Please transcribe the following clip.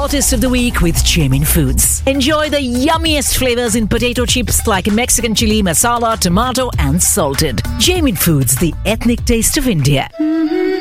Artist of the Week with Jamin Foods. Enjoy the yummiest flavors in potato chips like Mexican chili, masala, tomato and salted. Jamin Foods, the ethnic taste of India.